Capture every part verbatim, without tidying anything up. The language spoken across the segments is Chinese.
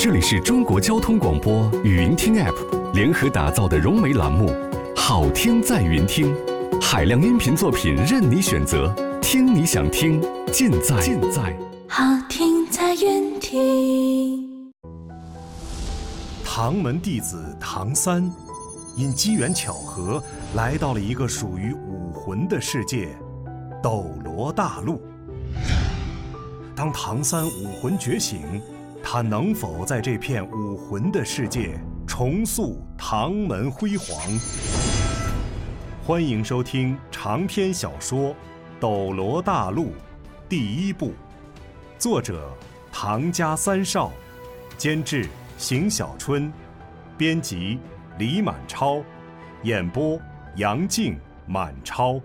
这里是中国交通广播语音听 App 联合打造的融媒栏目，好听在云听，海量音频作品任你选择，听你想听，尽在尽在好听在云听。 唐门弟子唐三，因机缘巧合来到了一个属于武魂的世界——斗罗大陆。当唐三武魂觉醒，他能否在这片武魂的世界重塑唐门辉煌？欢迎收听长篇小说《斗罗大陆》第一部，作者唐家三少，监制邢小春，编辑李满超，演播杨静、满超。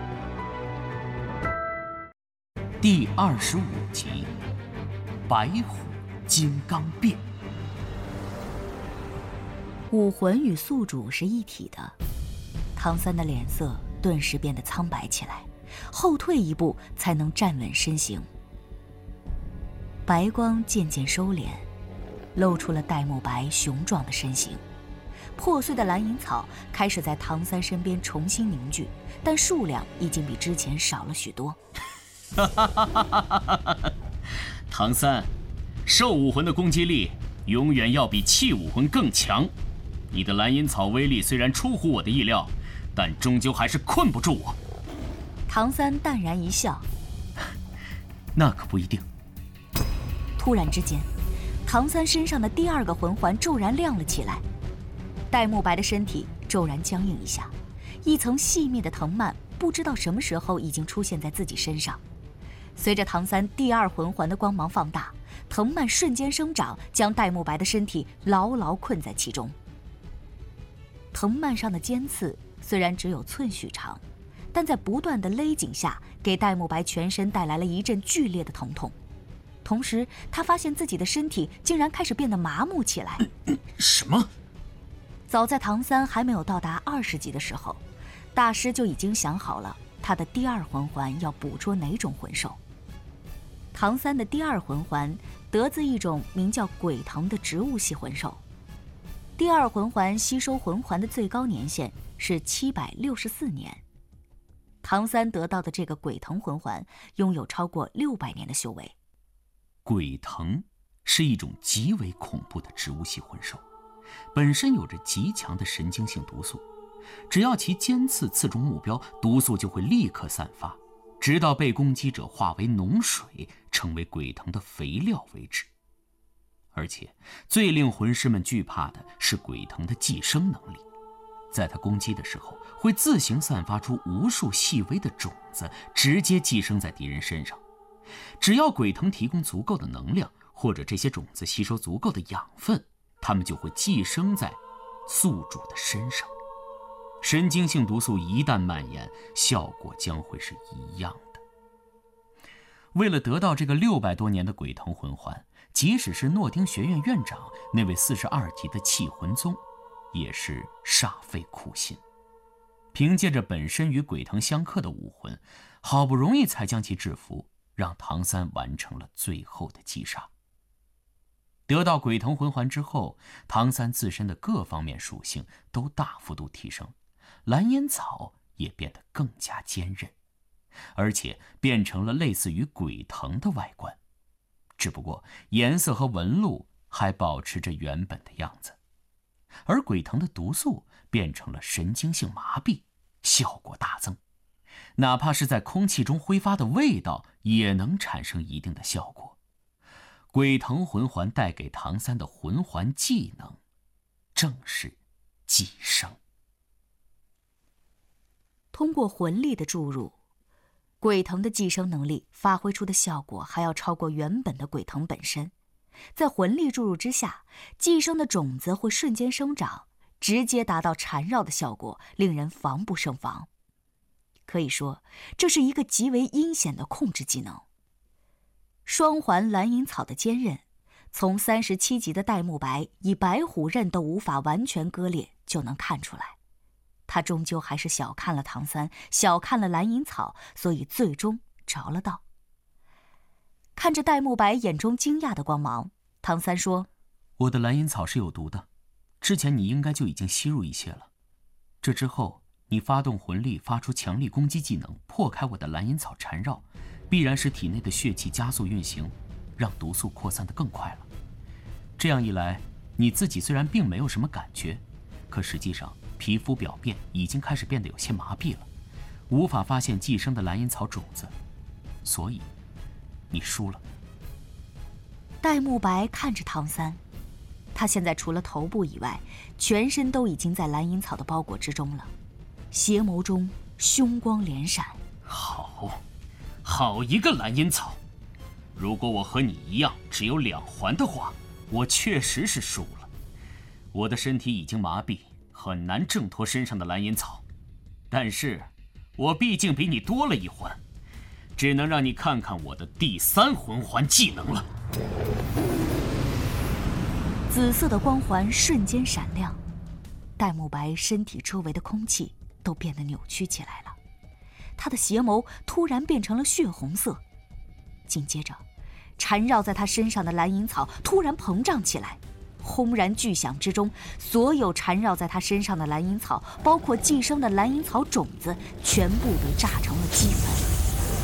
第二十五集，白虎金刚变。 武魂与宿主是一体的，唐三的脸色顿时变得苍白起来，后退一步才能站稳身形。白光渐渐收敛，露出了戴沐白雄壮的身形。破碎的蓝银草开始在唐三身边重新凝聚，但数量已经比之前少了许多。 唐三，兽武魂的攻击力永远要比气武魂更强。你的蓝银草威力虽然出乎我的意料，但终究还是困不住我。 唐三淡然一笑， 那可不一定。 突然之间，唐三身上的第二个魂环骤然亮了起来，戴沐白的身体骤然僵硬一下，一层细密的藤蔓不知道什么时候已经出现在自己身上。随着唐三第二魂环的光芒放大，藤蔓瞬间生长，将戴沐白的身体牢牢困在其中。藤蔓上的尖刺虽然只有寸许长，但在不断的勒紧下，给戴沐白全身带来了一阵剧烈的疼痛。同时他发现自己的身体竟然开始变得麻木起来。 什么？ 早在唐三还没有到达二十级的时候，大师就已经想好了他的第二魂环要捕捉哪种魂兽。唐三的第二魂环得自一种名叫鬼藤的植物系魂兽。第二魂环吸收魂环的最高年限是七百六十四年。唐三得到的这个鬼藤魂环拥有超过六百年的修为。 鬼藤是一种极为恐怖的植物系魂兽，本身有着极强的神经性毒素，只要其尖刺刺中目标，毒素就会立刻散发，直到被攻击者化为脓水，成为鬼藤的肥料为止。而且最令魂师们惧怕的是鬼藤的寄生能力，在它攻击的时候会自行散发出无数细微的种子，直接寄生在敌人身上。只要鬼藤提供足够的能量，或者这些种子吸收足够的养分，它们就会寄生在宿主的身上。神经性毒素一旦蔓延，效果将会是一样的。为了得到这个六百多年的鬼藤魂环，即使是诺丁学院院长那位四十二级的气魂宗，也是煞费苦心。凭借着本身与鬼藤相克的武魂，好不容易才将其制服，让唐三完成了最后的击杀。得到鬼藤魂环之后，唐三自身的各方面属性都大幅度提升，蓝烟草也变得更加坚韧，而且变成了类似于鬼藤的外观，只不过颜色和纹路还保持着原本的样子。而鬼藤的毒素变成了神经性麻痹，效果大增，哪怕是在空气中挥发的味道也能产生一定的效果。鬼藤魂环带给唐三的魂环技能正是寄生。 通过魂力的注入，鬼藤的寄生能力发挥出的效果还要超过原本的鬼藤本身。在魂力注入之下，寄生的种子会瞬间生长，直接达到缠绕的效果，令人防不胜防。可以说，这是一个极为阴险的控制技能。双环蓝银草的坚韧，从三十七级的戴沐白以白虎刃都无法完全割裂就能看出来。他终究还是小看了唐三，小看了蓝银草，所以最终着了道。看着戴沐白眼中惊讶的光芒，唐三说： 我的蓝银草是有毒的，之前你应该就已经吸入一些了。这之后，你发动魂力，发出强力攻击技能，破开我的蓝银草缠绕，必然使体内的血气加速运行，让毒素扩散得更快了。这样一来，你自己虽然并没有什么感觉，可实际上皮肤表面已经开始变得有些麻痹了，无法发现寄生的蓝银草种子，所以你输了。 戴沐白看着唐三，他现在除了头部以外，全身都已经在蓝银草的包裹之中了，邪眸中凶光连闪。 好，好一个蓝银草！如果我和你一样只有两环的话，我确实是输了。我的身体已经麻痹，很难挣脱身上的蓝银草，但是我毕竟比你多了一环，只能让你看看我的第三魂环技能了。 紫色的光环瞬间闪亮，戴沐白身体周围的空气都变得扭曲起来了，他的邪眸突然变成了血红色，紧接着缠绕在他身上的蓝银草突然膨胀起来，轰然巨响之中，所有缠绕在他身上的蓝银草，包括寄生的蓝银草种子，全部被炸成了齑粉。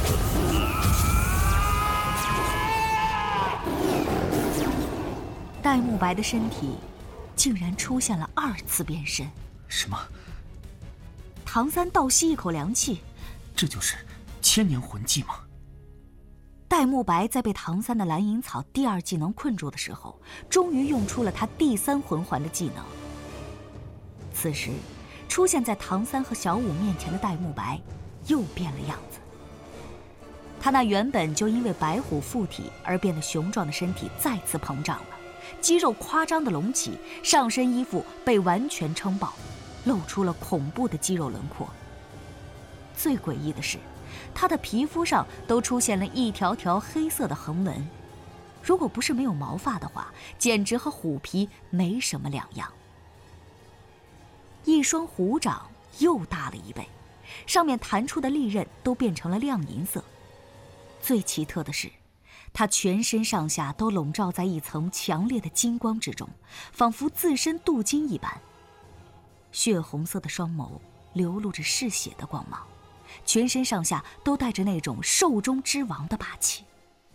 戴沐白的身体竟然出现了二次变身。 什么？ 唐三倒吸一口凉气， 这就是千年魂技吗？ 戴沐白在被唐三的蓝银草第二技能困住的时候，终于用出了他第三魂环的技能。此时，出现在唐三和小舞面前的戴沐白又变了样子。他那原本就因为白虎附体而变得雄壮的身体再次膨胀了，肌肉夸张的隆起，上身衣服被完全撑爆，露出了恐怖的肌肉轮廓。最诡异的是，他的皮肤上都出现了一条条黑色的横纹，如果不是没有毛发的话，简直和虎皮没什么两样。一双虎掌又大了一倍，上面弹出的利刃都变成了亮银色。最奇特的是，他全身上下都笼罩在一层强烈的金光之中，仿佛自身镀金一般。血红色的双眸流露着嗜血的光芒，全身上下都带着那种兽中之王的霸气。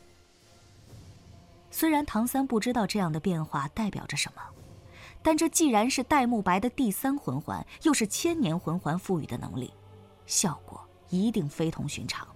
虽然唐三不知道这样的变化代表着什么，但这既然是戴沐白的第三魂环，又是千年魂环赋予的能力，效果一定非同寻常。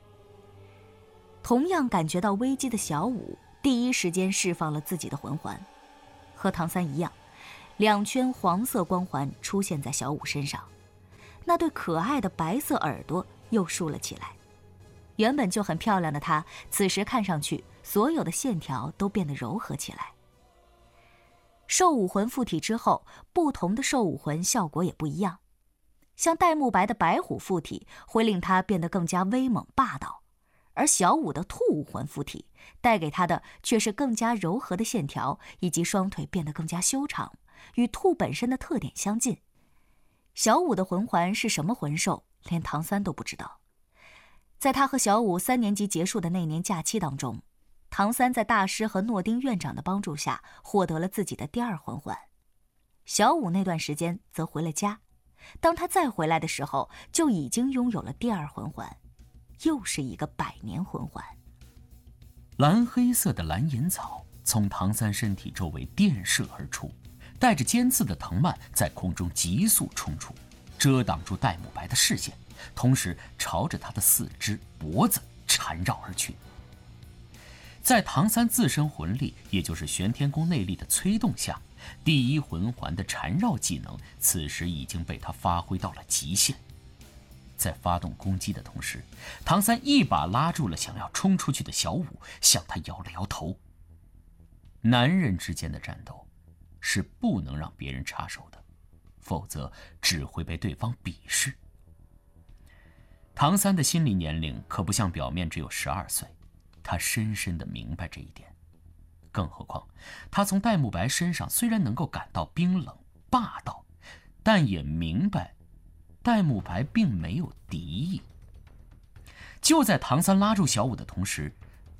同样感觉到危机的小舞第一时间释放了自己的魂环，和唐三一样，两圈黄色光环出现在小舞身上，那对可爱的白色耳朵又竖了起来。原本就很漂亮的她，此时看上去所有的线条都变得柔和起来。兽武魂附体之后，不同的兽武魂效果也不一样。像戴沐白的白虎附体会令他变得更加威猛霸道，而小舞的兔武魂附体带给他的却是更加柔和的线条，以及双腿变得更加修长，与兔本身的特点相近。小舞的魂环是什么魂兽，连唐三都不知道。在他和小舞三年级结束的那年假期当中，唐三在大师和诺丁院长的帮助下获得了自己的第二魂环。小舞那段时间则回了家，当他再回来的时候，就已经拥有了第二魂环，又是一个百年魂环。 蓝黑色的蓝银草从唐三身体周围电射而出，带着尖刺的藤蔓在空中急速冲出，遮挡住戴沐白的视线，同时朝着他的四肢脖子缠绕而去。在唐三自身魂力，也就是玄天宫内力的催动下，第一魂环的缠绕技能此时已经被他发挥到了极限。在发动攻击的同时，唐三一把拉住了想要冲出去的小舞，向他摇了摇头。男人之间的战斗是不能让别人插手的，否则只会被对方鄙视。唐三的心理年龄可不像表面只有十二岁，他深深地明白这一点。更何况他从戴沐白身上虽然能够感到冰冷霸道，但也明白戴沐白并没有敌意。就在唐三拉住小舞的同时，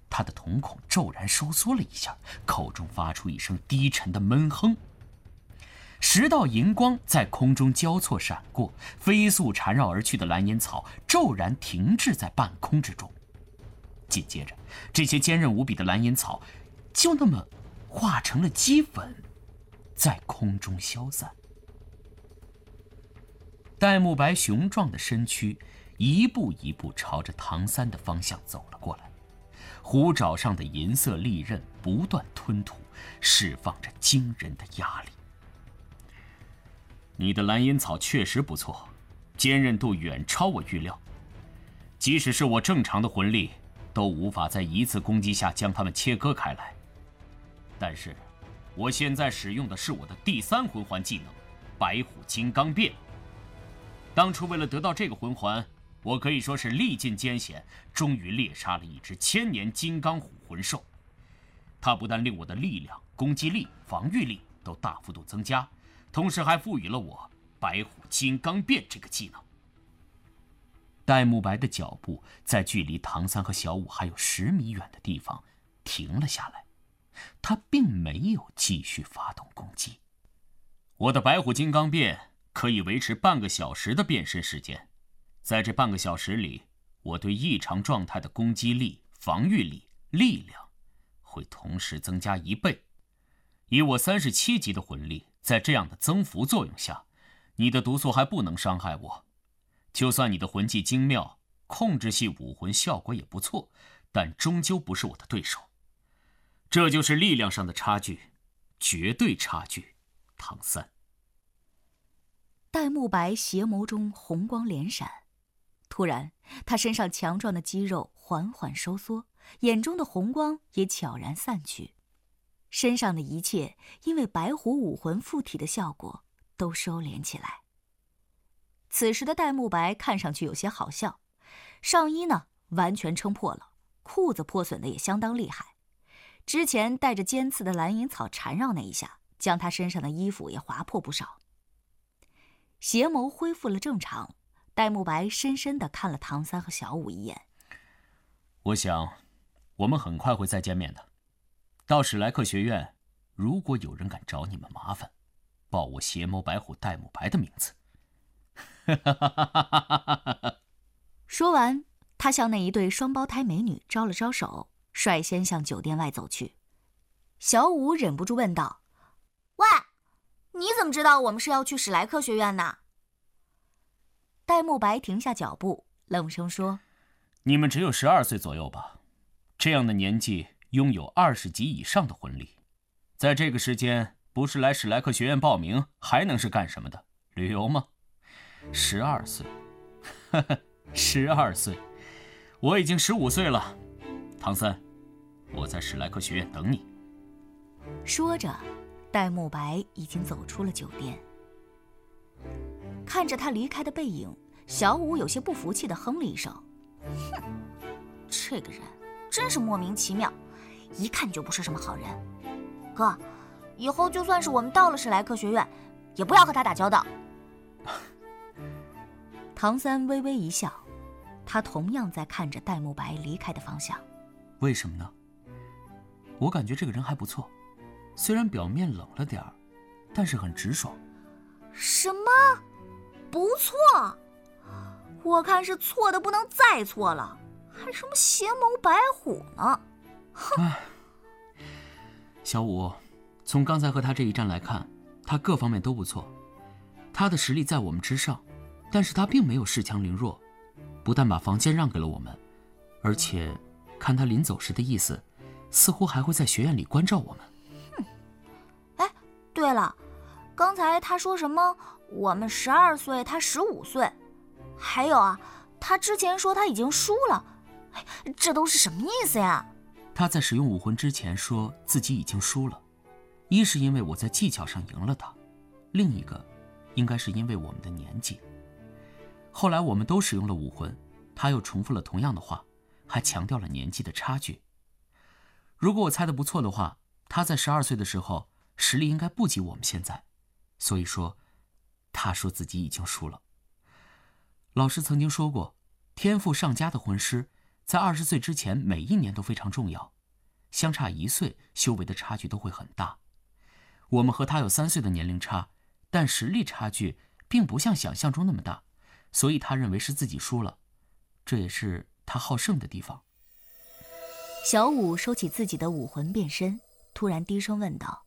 他的瞳孔骤然收缩了一下，口中发出一声低沉的闷哼。十道银光在空中交错闪过，飞速缠绕而去的蓝银草骤然停滞在半空之中。紧接着，这些坚韧无比的蓝银草就那么化成了齑粉，在空中消散。戴沐白雄壮的身躯一步一步朝着唐三的方向走了过来，虎爪上的银色利刃不断吞吐，释放着惊人的压力。你的蓝银草确实不错，坚韧度远超我预料，即使是我正常的魂力都无法在一次攻击下将它们切割开来。但是我现在使用的是我的第三魂环技能白虎金刚变。当初为了得到这个魂环，我可以说是历尽艰险，终于猎杀了一只千年金刚虎魂兽。它不但令我的力量、攻击力、防御力都大幅度增加，同时还赋予了我白虎金刚变这个技能。戴沐白的脚步在距离唐三和小五还有十米远的地方停了下来，他并没有继续发动攻击。我的白虎金刚变可以维持半个小时的变身时间，在这半个小时里，我对异常状态的攻击力、防御力、力量会同时增加一倍。以我三十七级的魂力，在这样的增幅作用下，你的毒素还不能伤害我。就算你的魂技精妙，控制系武魂效果也不错，但终究不是我的对手。这就是力量上的差距，绝对差距。唐三。 戴沐白斜眸中红光连闪，突然他身上强壮的肌肉缓缓收缩，眼中的红光也悄然散去，身上的一切因为白虎武魂附体的效果都收敛起来。此时的戴沐白看上去有些好笑，上衣呢完全撑破了，裤子破损的也相当厉害。之前带着尖刺的蓝银草缠绕那一下，将他身上的衣服也划破不少。邪眸恢复了正常，戴沐白深深地看了唐三和小五一眼。 我想，我们很快会再见面的。到史莱克学院，如果有人敢找你们麻烦，报我邪眸白虎戴沐白的名字。 说完，他向那一对双胞胎美女招了招手，率先向酒店外走去。小五忍不住问道：“ 喂，你怎么知道我们是要去史莱克学院呢？” 戴沐白停下脚步，冷声说：“ 你们只有十二岁左右吧？这样的年纪，拥有二十级以上的魂力，在这个时间，不是来史莱克学院报名，还能是干什么的？旅游吗？十二岁，呵呵，十二岁，我已经十五岁了。唐三，我在史莱克学院等你。” 说着，戴沐白已经走出了酒店。看着他离开的背影，小五有些不服气地哼了一声：“ 哼，这个人真是莫名其妙，一看就不是什么好人。哥，以后就算是我们到了史莱克学院，也不要和他打交道。” 唐三微微一笑，他同样在看着戴沐白离开的方向。 为什么呢？我感觉这个人还不错，虽然表面冷了点儿，但是很直爽。 什么？不错？我看是错的不能再错了，还什么邪眸白虎呢？哼！ 小五，从刚才和他这一战来看，他各方面都不错，他的实力在我们之上，但是他并没有恃强凌弱，不但把房间让给了我们，而且看他临走时的意思，似乎还会在学院里关照我们。 哼！哎，对了，刚才他说什么我们十二岁，他十五岁，还有啊，他之前说他已经输了，哎，这都是什么意思呀？ 他在使用武魂之前说自己已经输了，一是因为我在技巧上赢了他，另一个应该是因为我们的年纪。后来我们都使用了武魂，他又重复了同样的话，还强调了年纪的差距。如果我猜得不错的话，他在十二岁的时候实力应该不及我们现在，所以说他说自己已经输了。老师曾经说过，天赋上佳的魂师在二十岁之前，每一年都非常重要，相差一岁，修为的差距都会很大。我们和他有三岁的年龄差，但实力差距并不像想象中那么大，所以他认为是自己输了，这也是他好胜的地方。 小五收起自己的武魂变身，突然低声问道：“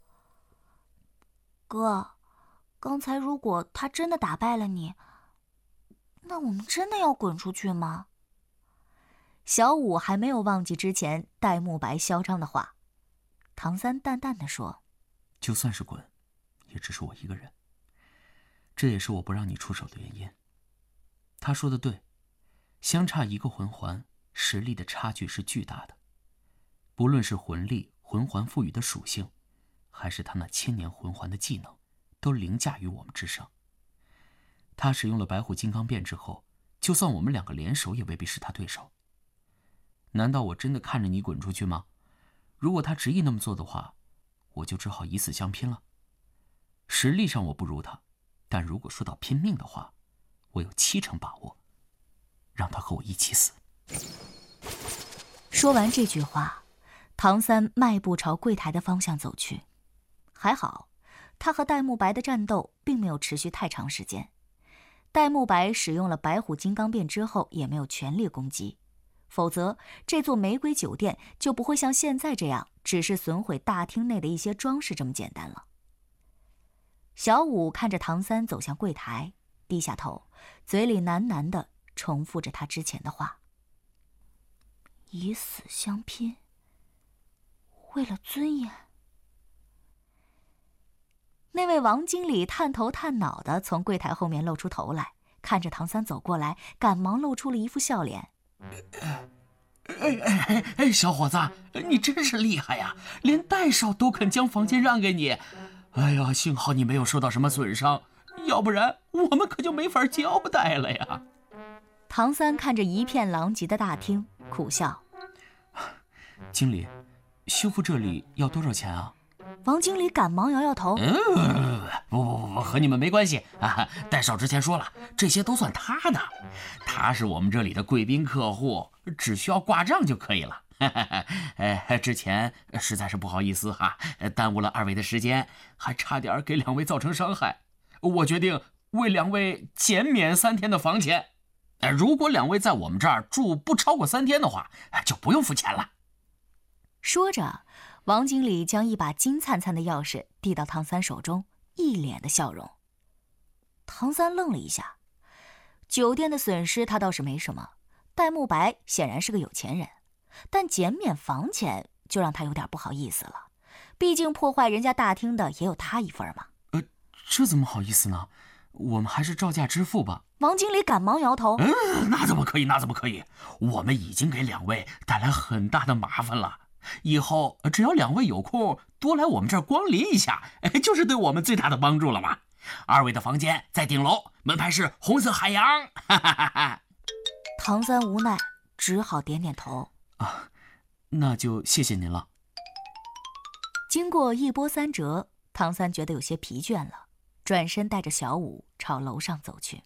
哥，刚才如果他真的打败了你，那我们真的要滚出去吗？” 小五还没有忘记之前戴沐白嚣张的话。唐三淡淡的说：“ 就算是滚，也只是我一个人。这也是我不让你出手的原因。”他说的对，相差一个魂环，实力的差距是巨大的。不论是魂力、魂环赋予的属性，还是他那千年魂环的技能，都凌驾于我们之上。他使用了白虎金刚变之后，就算我们两个联手，也未必是他对手。难道我真的看着你滚出去吗？如果他执意那么做的话，我就只好以死相拼了。实力上我不如他，但如果说到拼命的话，我有七成把握让他和我一起死。 说完这句话，唐三迈步朝柜台的方向走去。还好，他和戴沐白的战斗并没有持续太长时间。戴沐白使用了白虎金刚变之后，也没有全力攻击，否则这座玫瑰酒店就不会像现在这样，只是损毁大厅内的一些装饰这么简单了。小五看着唐三走向柜台，低下头，嘴里喃喃地重复着他之前的话：“以死相拼，为了尊严。”那位王经理探头探脑地从柜台后面露出头来，看着唐三走过来，赶忙露出了一副笑脸。 哎哎哎哎，小伙子，你真是厉害呀，连戴少都肯将房间让给你。哎呀，幸好你没有受到什么损伤，要不然我们可就没法交代了呀。 唐三看着一片狼藉的大厅，苦笑：“ 经理，修复这里要多少钱啊？” 王经理赶忙摇摇头：“ 嗯，不不不不，和你们没关系啊！戴少之前说了，这些都算他的，他是我们这里的贵宾客户，只需要挂账就可以了。哎，之前实在是不好意思哈，耽误了二位的时间，还差点给两位造成伤害。我决定为两位减免三天的房钱。如果两位在我们这儿住不超过三天的话，就不用付钱了。” 说着，王经理将一把金灿灿的钥匙递到唐三手中，一脸的笑容。唐三愣了一下，酒店的损失他倒是没什么，戴沐白显然是个有钱人，但减免房钱就让他有点不好意思了，毕竟破坏人家大厅的也有他一份嘛。 呃，这怎么好意思呢？我们还是照价支付吧。 王经理赶忙摇头：“ 嗯，那怎么可以？那怎么可以？我们已经给两位带来很大的麻烦了。以后只要两位有空多来我们这儿光临一下，就是对我们最大的帮助了嘛。二位的房间在顶楼，门牌是红色海洋。”哈哈哈哈。 唐三无奈，只好点点头：“ 啊，那就谢谢您了。” 经过一波三折，唐三觉得有些疲倦了，转身带着小五朝楼上走去。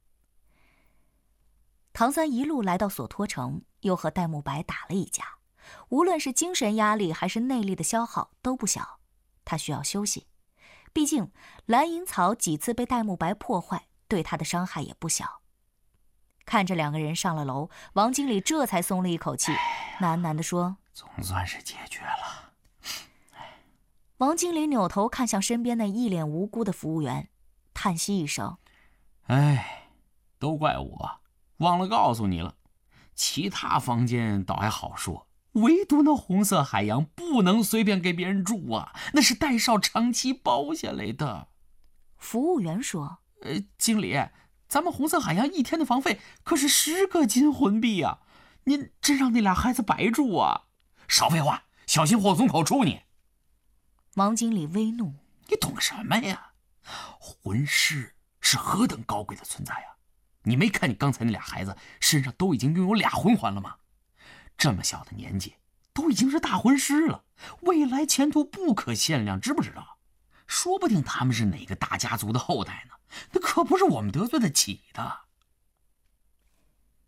唐三一路来到索托城，又和戴沐白打了一架，无论是精神压力还是内力的消耗都不小，他需要休息。毕竟蓝银草几次被戴沐白破坏，对他的伤害也不小。看着两个人上了楼，王经理这才松了一口气，喃喃地说：“ 总算是解决了。” 王经理扭头看向身边那一脸无辜的服务员，叹息一声：“ 哎，都怪我，忘了告诉你了。其他房间倒还好说，唯独那红色海洋不能随便给别人住啊，那是戴少长期包下来的。” 服务员说：“ 呃，经理，咱们红色海洋一天的房费可是十个金魂币啊！您真让那俩孩子白住啊？少废话，小心祸从口出你！” 王经理微怒：“ 你懂什么呀？魂师是何等高贵的存在啊！你没看你刚才那俩孩子身上都已经拥有俩魂环了吗？这么小的年纪都已经是大魂师了，未来前途不可限量，知不知道？说不定他们是哪个大家族的后代呢，那可不是我们得罪得起的。”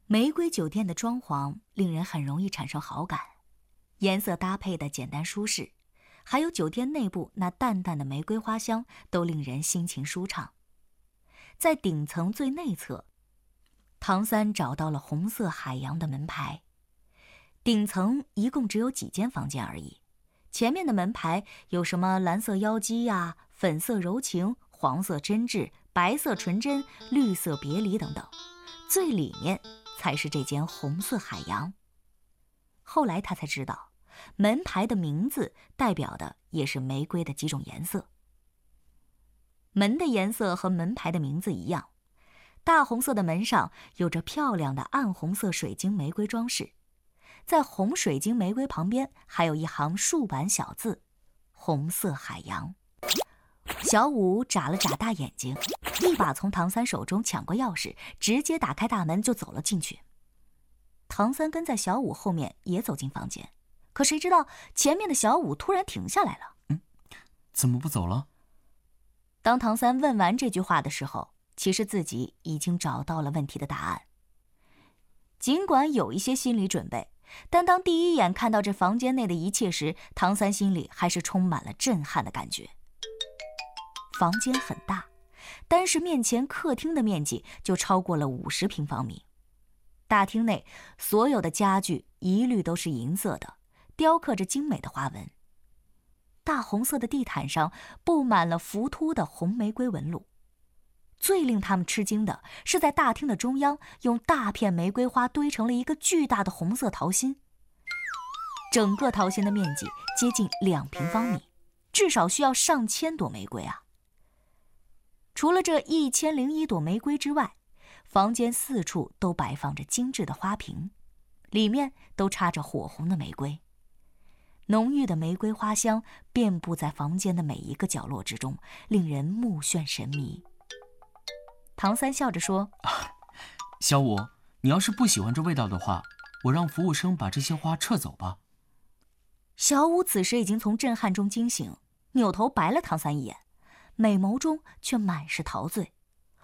玫瑰酒店的装潢令人很容易产生好感，颜色搭配的简单舒适，还有酒店内部那淡淡的玫瑰花香，都令人心情舒畅。在顶层最内侧，唐三找到了红色海洋的门牌。顶层一共只有几间房间而已，前面的门牌有什么蓝色妖姬呀、粉色柔情、黄色真挚、白色纯真、绿色别离等等，最里面才是这间红色海洋。后来他才知道，门牌的名字代表的也是玫瑰的几种颜色。门的颜色和门牌的名字一样，大红色的门上有着漂亮的暗红色水晶玫瑰装饰，在红水晶玫瑰旁边还有一行竖版小字：红色海洋。小五眨了眨大眼睛，一把从唐三手中抢过钥匙，直接打开大门就走了进去。唐三跟在小五后面也走进房间，可谁知道前面的小五突然停下来了。 嗯，怎么不走了？ 当唐三问完这句话的时候，其实自己已经找到了问题的答案。尽管有一些心理准备，但当第一眼看到这房间内的一切时，唐三心里还是充满了震撼的感觉。房间很大，单是面前客厅的面积就超过了五十平方米。大厅内所有的家具一律都是银色的，雕刻着精美的花纹。大红色的地毯上布满了浮凸的红玫瑰纹路。最令他们吃惊的是，在大厅的中央用大片玫瑰花堆成了一个巨大的红色桃心。整个桃心的面积接近两平方米，至少需要上千朵玫瑰啊！除了这一千零一朵玫瑰之外，房间四处都摆放着精致的花瓶，里面都插着火红的玫瑰。浓郁的玫瑰花香遍布在房间的每一个角落之中，令人目眩神迷。唐三笑着说： 啊，小五，你要是不喜欢这味道的话，我让服务生把这些花撤走吧。 小五此时已经从震撼中惊醒，扭头白了唐三一眼，美眸中却满是陶醉。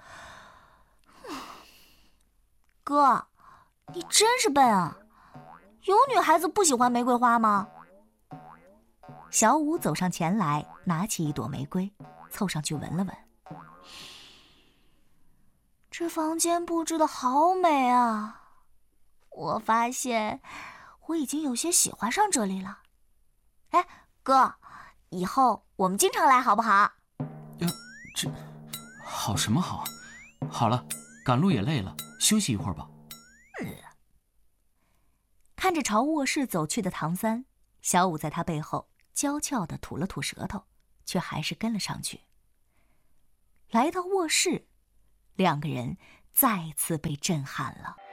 哥，你真是笨啊！有女孩子不喜欢玫瑰花吗？ 小五走上前来，拿起一朵玫瑰，凑上去闻了闻。 这房间布置的好美啊！我发现我已经有些喜欢上这里了。哎，哥，以后我们经常来好不好？ 呀，这好什么好？好了，赶路也累了，休息一会儿吧。 嗯。看着朝卧室走去的唐三，小五在他背后娇俏地吐了吐舌头，却还是跟了上去。来到卧室，两个人再次被震撼了。